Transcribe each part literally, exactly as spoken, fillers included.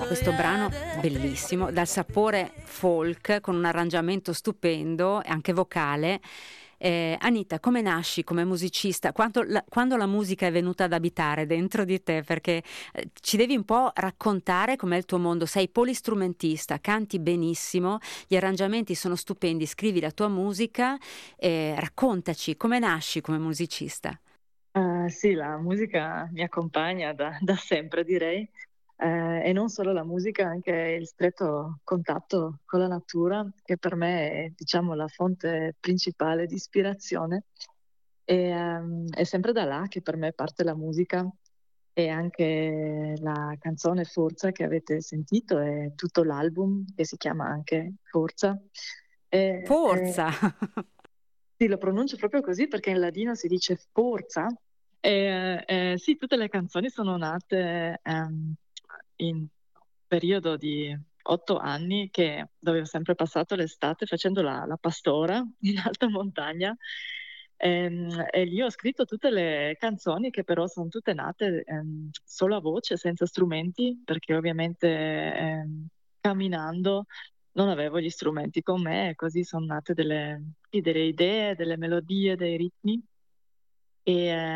Questo brano bellissimo, dal sapore folk, con un arrangiamento stupendo e anche vocale. Eh, Anita, come nasci come musicista? Quanto la, quando la musica è venuta ad abitare dentro di te? Perché eh, ci devi un po' raccontare com'è il tuo mondo. Sei polistrumentista, canti benissimo, gli arrangiamenti sono stupendi, scrivi la tua musica. Eh, raccontaci come nasci come musicista. Eh, sì, la musica mi accompagna da, da sempre, direi. Eh, e non solo la musica, anche il stretto contatto con la natura, che per me è, diciamo, la fonte principale di ispirazione. E, ehm, è sempre da là che per me parte la musica, e anche la canzone Forza che avete sentito è tutto l'album che si chiama anche Forza. E, e- Forza! sì, lo pronuncio proprio così perché in ladino si dice forza. E, eh, sì, tutte le canzoni sono nate ehm, in periodo di otto anni che, dove ho sempre passato l'estate facendo la, la pastora in alta montagna. Ehm, E, lì ho scritto tutte le canzoni che però sono tutte nate ehm, solo a voce, senza strumenti, perché ovviamente ehm, camminando non avevo gli strumenti con me e così sono nate delle, sì, delle idee, delle melodie, dei ritmi. E,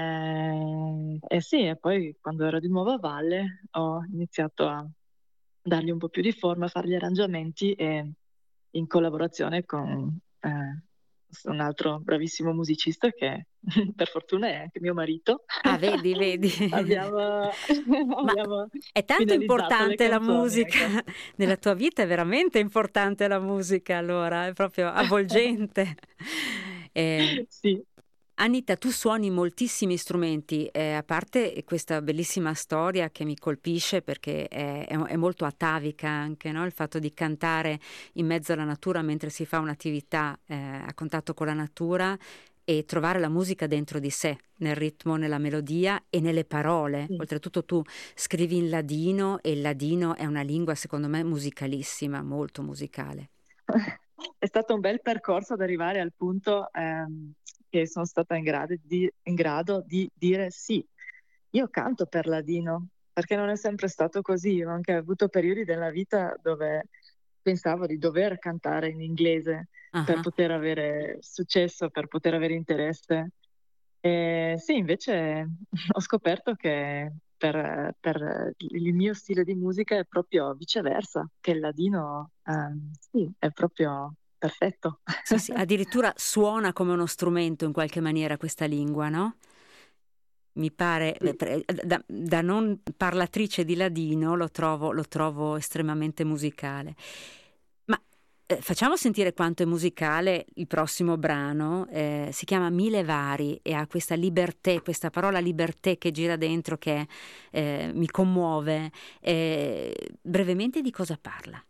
eh, e sì, e poi quando ero di nuovo a valle ho iniziato a dargli un po' più di forma, a fare gli arrangiamenti e in collaborazione con eh, un altro bravissimo musicista che per fortuna è anche mio marito. Ah, vedi, vedi. Abbiamo, Ma abbiamo è tanto finalizzato le importante la canzoni, musica ecco. nella tua vita, è veramente importante la musica allora, è proprio avvolgente. Eh, Sì. Anita, tu suoni moltissimi strumenti, eh, a parte questa bellissima storia che mi colpisce perché è, è- è molto atavica anche, no? Il fatto di cantare in mezzo alla natura mentre si fa un'attività eh, a contatto con la natura e trovare la musica dentro di sé, nel ritmo, nella melodia e nelle parole. Sì. Oltretutto tu scrivi in ladino e il ladino è una lingua secondo me musicalissima, molto musicale. È stato un bel percorso ad arrivare al punto ehm, che sono stata in grado di, in grado di dire sì, io canto per ladino, perché non è sempre stato così. Ho anche avuto periodi della vita dove pensavo di dover cantare in inglese per Ah. poter avere successo, per poter avere interesse. E sì, invece ho scoperto che per, per il mio stile di musica è proprio viceversa, che il ladino, ehm, sì, è proprio perfetto. Sì, sì, addirittura suona come uno strumento in qualche maniera questa lingua, no? Mi pare, beh, Sì. pre- da, da non parlatrice di ladino lo trovo, lo trovo estremamente musicale. Ma eh, facciamo sentire quanto è musicale il prossimo brano, eh, si chiama Mille Vari e ha questa liberté, questa parola liberté che gira dentro che eh, mi commuove. Eh, brevemente di cosa parla?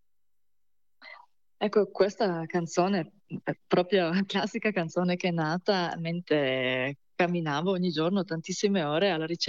Ecco, questa canzone è proprio la classica canzone che è nata mentre camminavo ogni giorno tantissime ore alla ricerca